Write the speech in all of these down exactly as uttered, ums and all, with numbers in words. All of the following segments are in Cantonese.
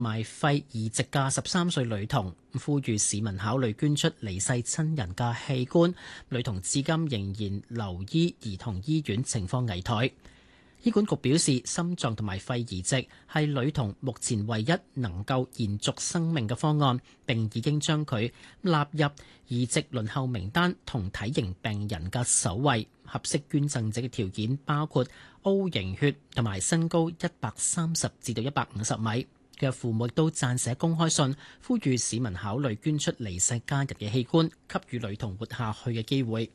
埋肺移植嘅十三歲女童，呼籲市民考慮捐出離世親人嘅器官。女童至今仍然留醫兒童醫院，情況危殆。醫管局表示，心臟同埋肺移植係女童目前唯一能夠延續生命嘅方案，並已經將佢納入移植輪候名單同體型病人嘅首位。合適捐贈者嘅條件包括 O 型血同埋身高一百三十至到一百五十米。佢嘅父母亦都撰寫公開信，呼籲市民考慮捐出離世家人嘅器官，給予女童活下去嘅機會。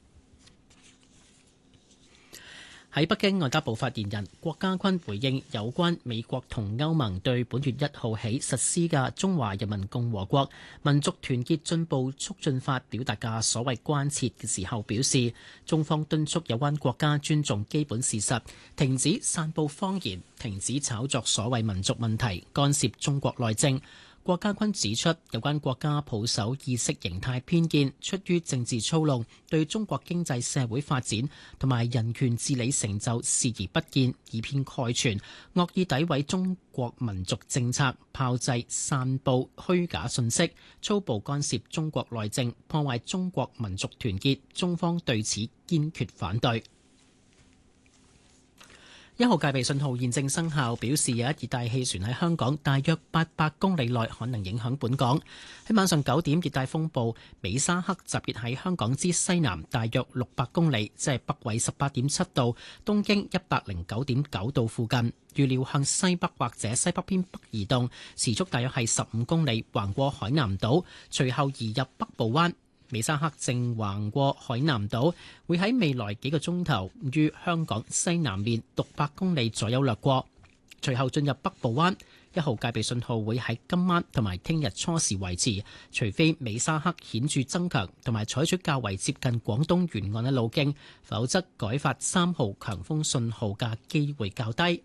喺北京，外交部發言人郭家軍回應有關美國同歐盟對本月一號起實施嘅《中華人民共和國民族團結進步促進法》表達嘅所謂關切嘅時候，表示中方敦促有關國家尊重基本事實，停止散佈謊言，停止炒作所謂民族問題，干涉中國內政。郭家軍指出，有關國家抱守意識形態偏見，出於政治操弄，對中國經濟社會發展同埋人權治理成就視而不見，以偏概全，惡意詆毀中國民族政策，炮製散佈虛假信息，粗暴干涉中國內政，破壞中國民族團結，中方對此堅決反對。一號戒備信號現正生效，表示有一熱帶氣旋喺香港大約八百公里內可能影響本港。喺晚上九點，熱帶風暴美沙克集結喺香港之西南大約六百公里，即係北緯十八點七度、東經一百零九點九度附近。預料向西北或者西北偏北移動，時速大約係十五公里，橫過海南島，隨後移入北部灣。美沙克正橫過海南島，會喺未來幾個鐘頭於香港西南面六百公里左右掠過，隨後進入北部灣。一號戒備信號會喺今晚同埋聽日初時維持，除非美沙克顯著增強同埋採取較為接近廣東沿岸嘅路徑，否則改發三號強風信號嘅機會較低。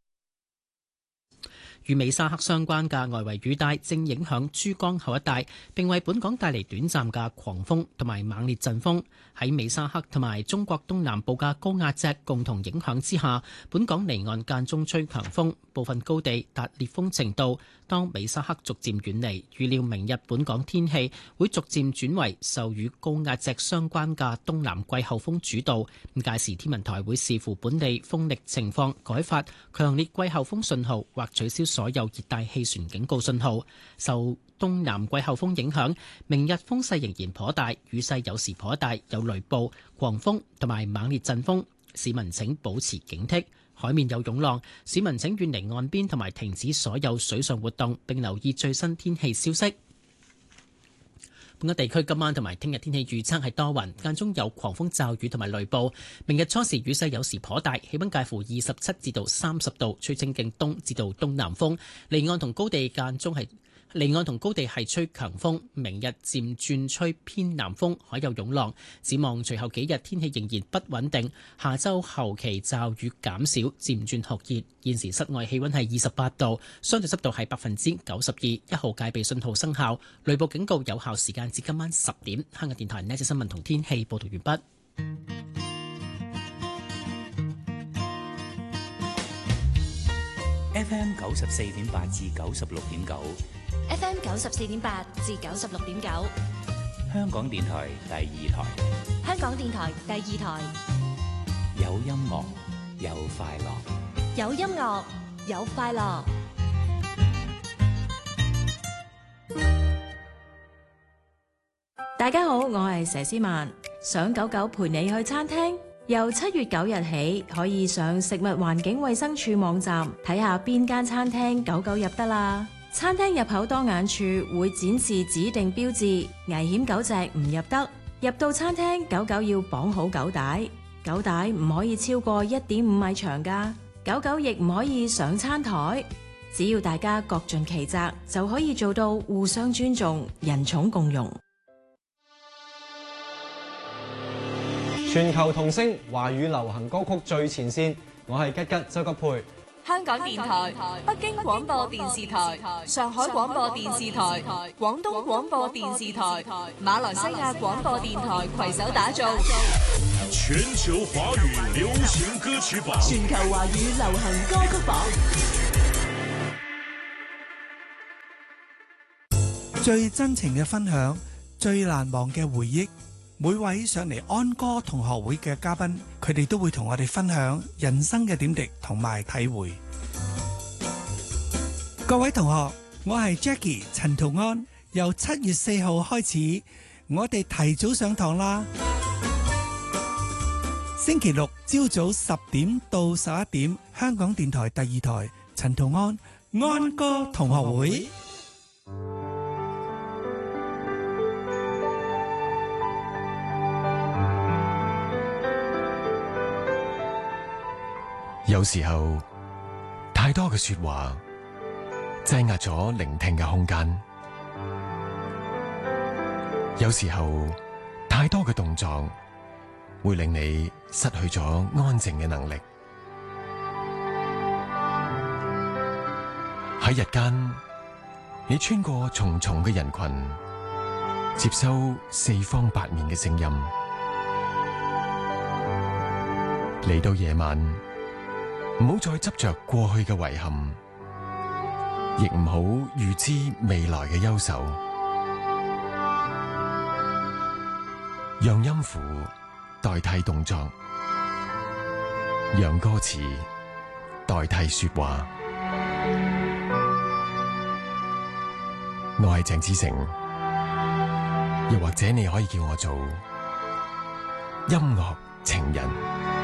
與美沙克相關嘅外圍雨帶正影響珠江口一帶，並為本港帶嚟短暫嘅狂風同埋猛烈陣風。喺美沙克同埋中國東南部嘅高壓脊共同影響之下，本港離岸間中吹強風，部分高地達烈風程度。當美沙克逐漸遠離，預料明日本港天氣會逐漸轉為受與高壓脊相關嘅東南季候風主導。屆時天文台會視乎本地風力情況，改發強烈季候風信號或取消所有熱帶氣旋警告信號。受東南季候風影響，明日風勢仍然頗大，雨勢有時頗大，有雷暴、狂風同埋猛烈陣風，市民請保持警惕。海面有湧浪，市民請遠離岸邊同埋停止所有水上活動，並留意最新天氣消息。本港地區今晚同埋聽日天氣預測係多雲，間中有狂風驟雨同埋雷暴。明日初時雨勢有時頗大，氣溫介乎二十七至到三十度，吹清勁東至到東南風。離岸同高地間中係離岸同高地係吹強風。明日漸轉吹偏南風，海有湧浪。展望隨後幾日天氣仍然不穩定，下周後期驟雨減少，漸轉酷熱。現時室外氣溫係二十八度，相對濕度係百分之九十二，一號戒備信號生效，雷暴警告有效時間至今晚十點。香港電台呢則新聞同天氣報道完畢。 F M 九十四點八至九十六點九 ，F M 九十四點八至九十六點九， 香港電台第二台， 香港電台第二台， 有音樂，有快樂， 有音樂，有快樂。 大家好，我係佘詩曼，想狗狗陪你去餐廳。由七月九日起，可以上食物環境衛生署網站睇下邊間餐廳狗狗入得啦。餐廳入口當眼處會展示指定標誌，危險狗隻唔入得。入到餐廳，狗狗要綁好狗帶，狗帶唔可以超過一點五米長㗎。狗狗亦唔可以上餐台。只要大家各盡其責，就可以做到互相尊重、人寵共融。 全球同聲華語流行歌曲最前線，我係吉吉周吉佩。 香港電台、北京廣播電視台、上海廣播電視台、廣東廣播電視台、馬來西亞廣播電台攜手打造全球華語流行歌曲榜， 全球華語流行歌曲榜。 最真情嘅分享，最難忘嘅回憶。每位上嚟安歌同學會嘅嘉賓，佢哋都會同我哋分享人生嘅點滴同埋體會。各位同學，我係 Jackie 陳圖安。由七月四號開始，我哋提早上堂啦。星期六朝早十點到十一點，香港電台第二台陳圖安安歌同學會。 有時候太多嘅說話擠壓咗聆聽嘅空間，有時候太多嘅動作會令你失去咗安靜嘅能力。喺日間，你穿過重重嘅人群，接收四方八面嘅聲音。嚟到夜晚，唔好再執着過去嘅遺憾，亦唔好預知未來嘅憂愁。讓音符代替動作，讓歌詞代替說話。我係鄭子誠，又或者你可以叫我做音樂情人。